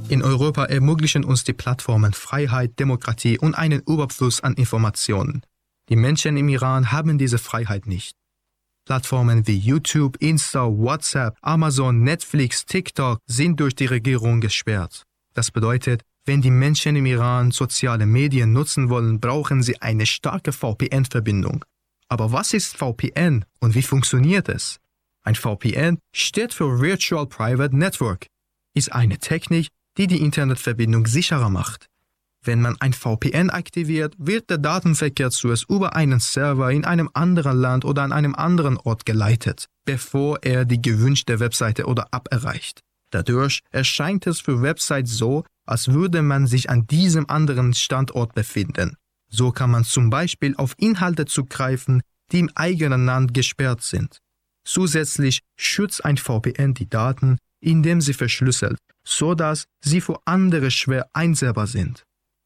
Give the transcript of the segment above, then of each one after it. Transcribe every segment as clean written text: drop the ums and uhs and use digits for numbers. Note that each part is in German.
In Europa ermöglichen uns die Plattformen Freiheit, Demokratie und einen Überfluss an Informationen. Die Menschen im Iran haben diese Freiheit nicht. Plattformen wie YouTube, Insta, WhatsApp, Amazon, Netflix, TikTok sind durch die Regierung gesperrt. Das bedeutet, wenn die Menschen im Iran soziale Medien nutzen wollen, brauchen sie eine starke VPN-Verbindung. Aber was ist VPN und wie funktioniert es? Ein VPN steht für Virtual Private Network, ist eine Technik, die die Internetverbindung sicherer macht. Wenn man ein VPN aktiviert, wird der Datenverkehr zuerst über einen Server in einem anderen Land oder an einem anderen Ort geleitet, bevor er die gewünschte Webseite oder App erreicht. Dadurch erscheint es für Websites so, als würde man sich an diesem anderen Standort befinden. So kann man zum Beispiel auf Inhalte zugreifen, die im eigenen Land gesperrt sind. Zusätzlich schützt ein VPN die Daten, indem sie verschlüsselt, sodass sie für andere schwer einsehbar sind.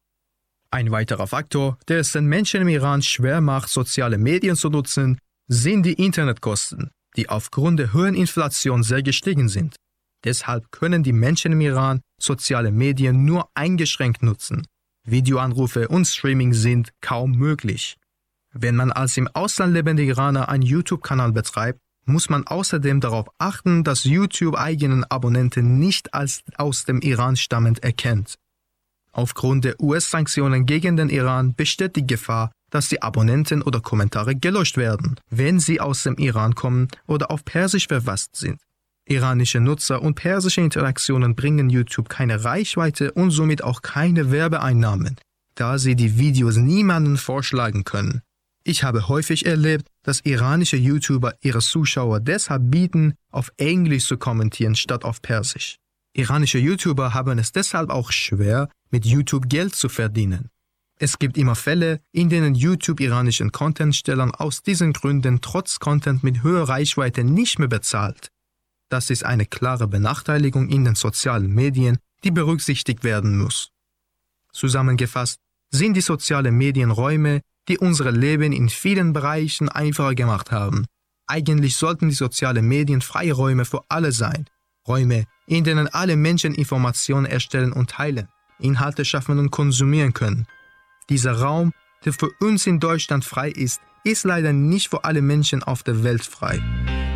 Ein weiterer Faktor, der es den Menschen im Iran schwer macht, soziale Medien zu nutzen, sind die Internetkosten, die aufgrund der hohen Inflation sehr gestiegen sind. Deshalb können die Menschen im Iran soziale Medien nur eingeschränkt nutzen. Videoanrufe und Streaming sind kaum möglich. Wenn man als im Ausland lebende Iraner einen YouTube-Kanal betreibt, muss man außerdem darauf achten, dass YouTube eigenen Abonnenten nicht als aus dem Iran stammend erkennt. Aufgrund der US-Sanktionen gegen den Iran besteht die Gefahr, dass die Abonnenten oder Kommentare gelöscht werden, wenn sie aus dem Iran kommen oder auf Persisch verfasst sind. Iranische Nutzer und persische Interaktionen bringen YouTube keine Reichweite und somit auch keine Werbeeinnahmen, da sie die Videos niemandem vorschlagen können. Ich habe häufig erlebt, dass iranische YouTuber ihre Zuschauer deshalb bieten, auf Englisch zu kommentieren statt auf Persisch. Iranische YouTuber haben es deshalb auch schwer, mit YouTube Geld zu verdienen. Es gibt immer Fälle, in denen YouTube iranischen Contentstellern aus diesen Gründen trotz Content mit hoher Reichweite nicht mehr bezahlt. Das ist eine klare Benachteiligung in den sozialen Medien, die berücksichtigt werden muss. Zusammengefasst sind die sozialen Medien Räume, die unser Leben in vielen Bereichen einfacher gemacht haben. Eigentlich sollten die sozialen Medien freie Räume für alle sein. Räume, in denen alle Menschen Informationen erstellen und teilen, Inhalte schaffen und konsumieren können. Dieser Raum, der für uns in Deutschland frei ist leider nicht für alle Menschen auf der Welt frei.